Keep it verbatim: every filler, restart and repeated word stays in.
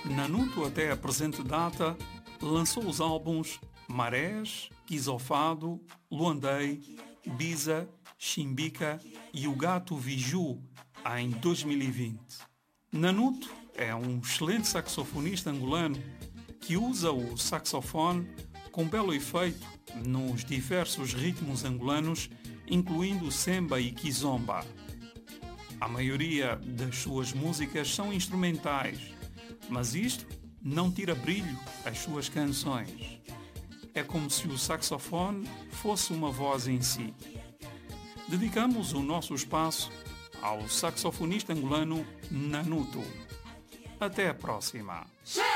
Nanuto, até a presente data, lançou os álbuns Marés, Quizofado, Luandei, Biza, Chimbica e O Gato Viju em dois mil e vinte. Nanuto é um excelente saxofonista angolano que usa o saxofone com belo efeito nos diversos ritmos angolanos, incluindo semba e kizomba. A maioria das suas músicas são instrumentais, mas isto não tira brilho às suas canções. É como se o saxofone fosse uma voz em si. Dedicamos o nosso espaço ao saxofonista angolano Nanuto. Até a próxima!